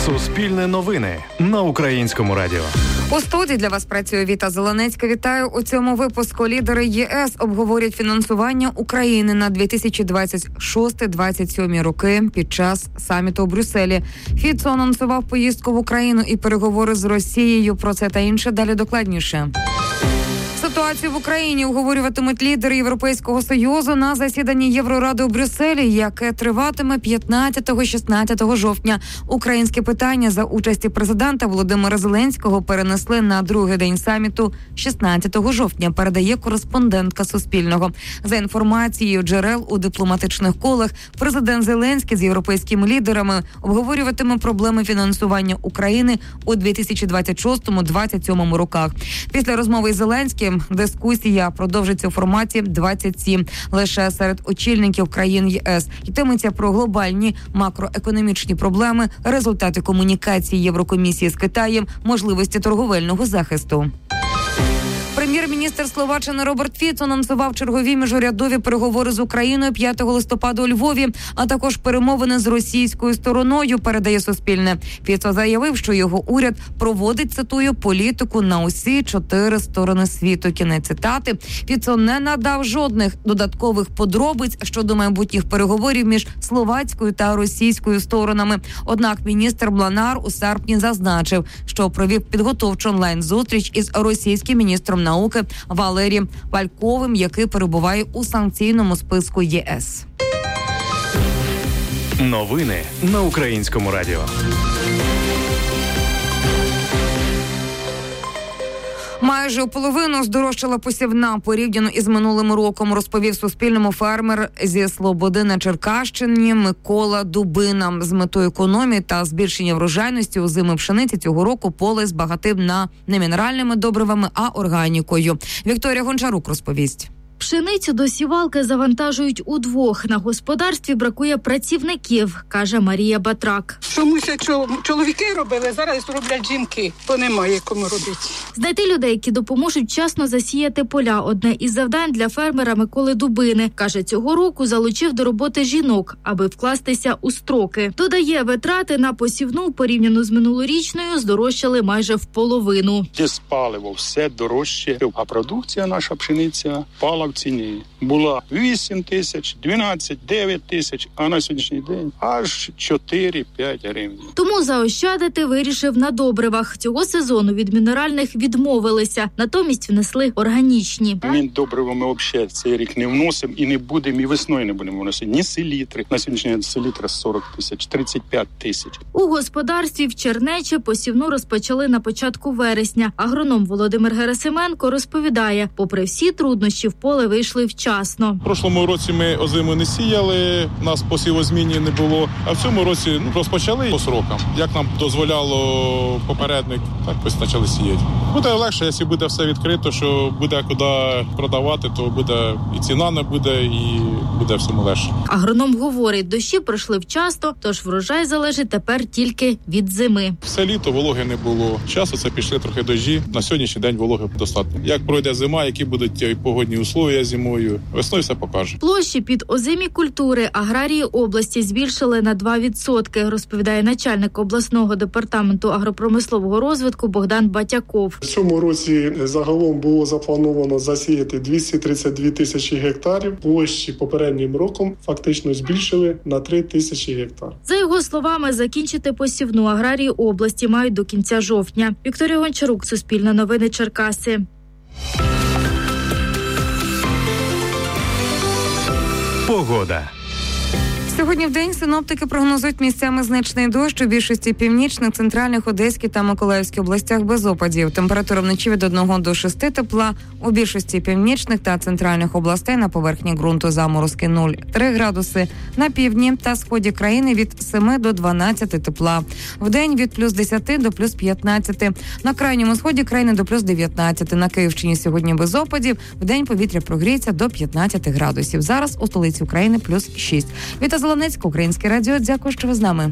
Суспільне новини на Українському радіо. У студії для вас працює Віта Зеленецька. Вітаю. У цьому випуску лідери ЄС обговорять фінансування України на 2026-2027 роки під час саміту у Брюсселі. Фіцо анонсував поїздку в Україну і переговори з Росією. Про це та інше далі докладніше. Ситуацію в Україні обговорюватимуть лідери Європейського Союзу на засіданні Євроради у Брюсселі, яке триватиме 15-16 жовтня. Українське питання за участі президента Володимира Зеленського перенесли на другий день саміту 16 жовтня, передає кореспондентка Суспільного. За інформацією джерел у дипломатичних колах, президент Зеленський з європейськими лідерами обговорюватиме проблеми фінансування України у 2026-2027 роках. Після розмови із Зеленським дискусія продовжиться у форматі 27 лише серед очільників країн ЄС. Йтиметься про глобальні макроекономічні проблеми, результати комунікації Єврокомісії з Китаєм, можливості торговельного захисту. Прем'єр-міністр Словаччини Роберт Фіцо анонсував чергові міжурядові переговори з Україною 5 листопада у Львові, а також перемовини з російською стороною, передає Суспільне. Фіцо заявив, що його уряд проводить, цитую, політику на усі 4 сторони світу. Кінець цитати. Фіцо не надав жодних додаткових подробиць щодо майбутніх переговорів між словацькою та російською сторонами. Однак міністр Бланар у серпні зазначив, що провів підготовчу онлайн-зустріч із російським міністром науки Валерієм Вальковим, який перебуває у санкційному списку ЄС. Новини на Українському радіо. Майже у половину здорожчала посівна порівняно із минулим роком, розповів Суспільному фермер зі Слободи на Черкащині Микола Дубина. З метою економії та збільшення врожайності озими пшениці цього року поле збагатив не мінеральними добривами, а органікою. Вікторія Гончарук розповість. Пшеницю до сівалки завантажують удвох. На господарстві бракує працівників, каже Марія Батрак. Що мусять чоловіки робили, зараз роблять жінки, бо немає кому робити. Знайти людей, які допоможуть вчасно засіяти поля – одне із завдань для фермера Миколи Дубини. Каже, цього року залучив до роботи жінок, аби вкластися у строки. Додає, витрати на посівну порівняно з минулорічною здорожчали майже в половину. Паливо все дорожче, а продукція наша пшениця пала в ціні. Була 8 тисяч, 12, 9 тисяч, а на сьогоднішній день аж 4-5 гривень. Тому заощадити вирішив на добривах. Цього сезону від мінеральних відмовилися, натомість внесли органічні. Міндобриво ми взагалі цей рік не вносимо і не будемо, і весною не будемо вносити. Ні селітри. На сьогоднішній день селітра 40 тисяч, 35 тисяч. У господарстві в Чернечі посівну розпочали на початку вересня. Агроном Володимир Герасименко розповідає, попри всі труднощі, в поле вийшли вчасно. В прошлому році ми озиму не сіяли, у нас посівозміні не було, а в цьому році розпочали по срокам. Як нам дозволяло попередник, так ось почали сіяти. Буде легше, якщо буде все відкрито, що буде куди продавати, то буде і ціна не буде, і буде всьому легше. Агроном говорить, дощі пройшли вчасно, тож врожай залежить тепер тільки від зими. Все літо вологи не було. Часу це пішли трохи дощі. На сьогоднішній день вологи достатньо. Як пройде зима, які будуть погодні условия зимою, весною все покаже. Площі під озимі культури аграрії області збільшили на 2%, розповідає начальник обласного департаменту агропромислового розвитку Богдан Батяков. В цьому році загалом було заплановано засіяти 232 тисячі гектарів. Площі попереднім роком фактично збільшили на 3 тисячі гектар. За його словами, закінчити посівну аграрії області мають до кінця жовтня. Вікторія Гончарук, Суспільне новини, Черкаси. Погода. Сьогодні в день синоптики прогнозують місцями значний дощ у більшості північних, центральних, Одеській та Миколаївській областях без опадів. Температура вночі від 1 до 6 тепла, у більшості північних та центральних областей на поверхні ґрунту заморозки 0,3 градуси, на півдні та сході країни від 7 до 12 тепла. Вдень від плюс 10 до плюс 15, на крайньому сході країни до плюс 19. На Київщині сьогодні без опадів, вдень повітря прогріється до 15 градусів. Зараз у столиці України плюс 6. Віта Зеленецька, Українське радіо. Дякую, що ви з нами.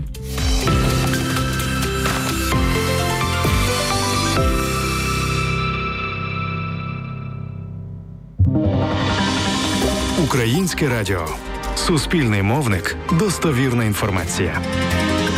Українське радіо. Суспільний мовник. Достовірна інформація.